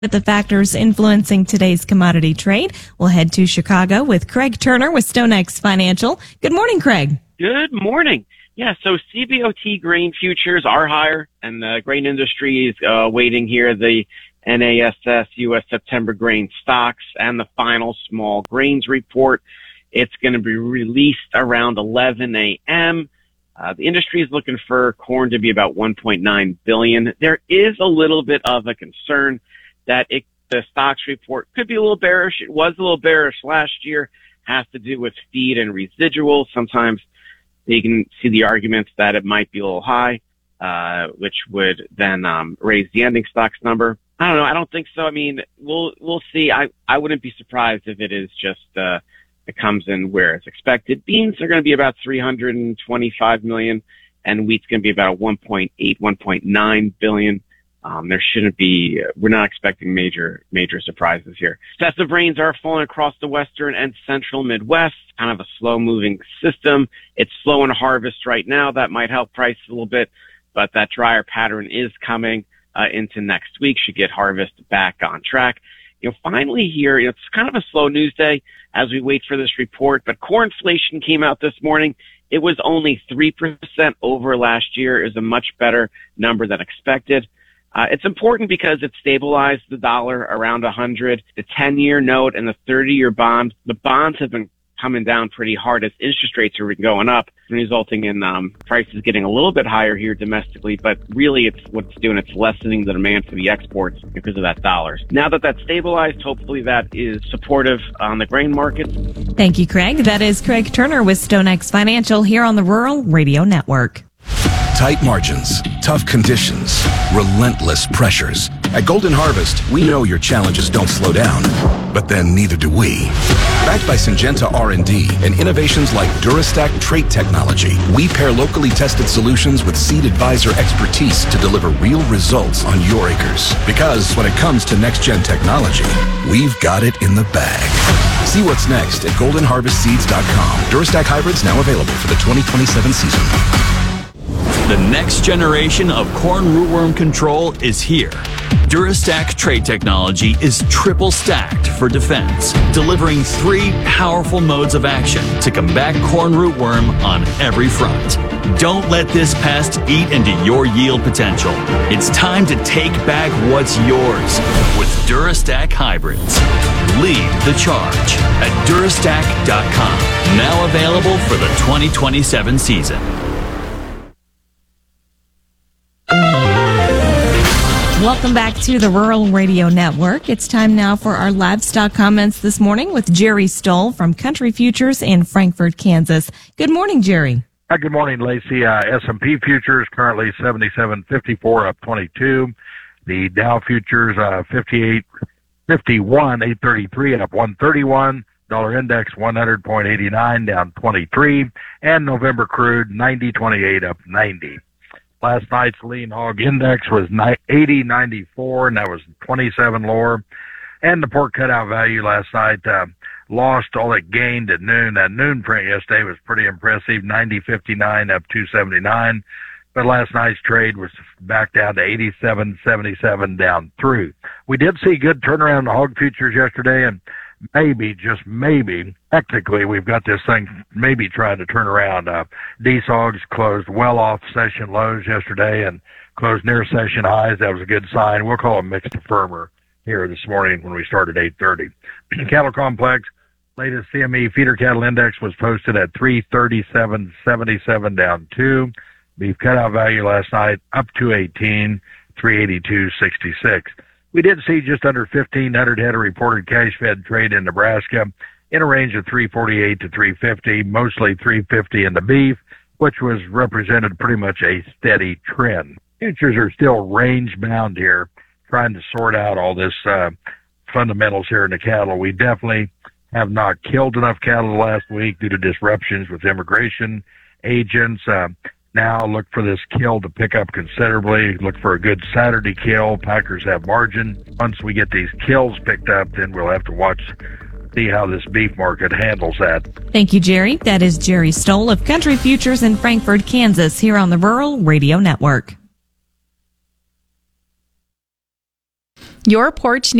With the factors influencing today's commodity trade, we'll head to Chicago with Craig Turner with StoneX Financial. Good morning, Craig. Good morning. Yeah, so CBOT grain futures are higher, and the grain industry is waiting here the NASS U.S. September grain stocks and the final small grains report. It's going to be released around 11 a.m. The industry is looking for corn to be about 1.9 billion. There is a little bit of a concern that the stocks report could be a little bearish. It was a little bearish last year. Has to do with feed and residuals. Sometimes you can see the arguments that it might be a little high, which would then raise the ending stocks number. I don't know. I don't think so. I mean, we'll see. I wouldn't be surprised if it is just it comes in where it's expected. Beans are going to be about 325 million, and wheat's going to be about 1.8, 1.9 billion. We're not expecting major surprises here. Excessive rains are falling across the western and central Midwest, kind of a slow moving system. It's slow in harvest right now. That might help price a little bit, but that drier pattern is coming into next week. Should get harvest back on track. Finally here, it's kind of a slow news day as we wait for this report, but core inflation came out this morning. It was only 3% over last year. It was a much better number than expected. It's important because it stabilized the dollar around 100. The 10-year note and the 30-year bond, the bonds have been coming down pretty hard as interest rates are going up, resulting in prices getting a little bit higher here domestically. But really, it's lessening the demand for the exports because of that dollar. Now that that's stabilized, hopefully that is supportive on the grain markets. Thank you, Craig. That is Craig Turner with StoneX Financial here on the Rural Radio Network. Tight margins, tough conditions, relentless pressures. At Golden Harvest, we know your challenges don't slow down, but then neither do we. Backed by Syngenta R&D and innovations like Durastack trait technology, we pair locally tested solutions with Seed Advisor expertise to deliver real results on your acres. Because when it comes to next-gen technology, we've got it in the bag. See what's next at goldenharvestseeds.com. Durastack hybrids now available for the 2027 season. The next generation of corn rootworm control is here. Durastack trait technology is triple stacked for defense, delivering 3 powerful modes of action to combat corn rootworm on every front. Don't let this pest eat into your yield potential. It's time to take back what's yours with Durastack hybrids. Lead the charge at Durastack.com. Now available for the 2027 season. Welcome back to the Rural Radio Network. It's time now for our livestock comments this morning with Jerry Stoll from Country Futures in Frankfort, Kansas. Good morning, Jerry. Good morning, Lacey. S&P futures currently 77.54 up 22. The Dow futures 58.51 833 up 131. Dollar index 100.89 down 23, and November crude 90.28 up 90. Last night's lean hog index was 80.94, and that was 27 lower. And the pork cutout value last night lost all it gained at noon. That noon print yesterday was pretty impressive, 90.59 up 279. But last night's trade was back down to 87.77 down through. We did see good turnaround in the hog futures yesterday, and maybe, just maybe, technically we've got this thing maybe trying to turn around. These hogs closed well off session lows yesterday and closed near session highs. That was a good sign. We'll call it mixed to firmer here this morning when we start at 8:30. Cattle complex, latest CME feeder cattle index was posted at 337.77 down 2. Beef cutout value last night up 218, 382.66. We did see just under 1,500 head of reported cash-fed trade in Nebraska in a range of 348 to 350, mostly 350 in the beef, which was represented pretty much a steady trend. Futures are still range-bound here, trying to sort out all this fundamentals here in the cattle. We definitely have not killed enough cattle last week due to disruptions with immigration agents. Now look for this kill to pick up considerably. Look for a good Saturday kill. Packers have margin. Once we get these kills picked up, then we'll have to see how this beef market handles that. Thank you, Jerry. That is Jerry Stoll of Country Futures in Frankfort, Kansas, here on the Rural Radio Network. Your porch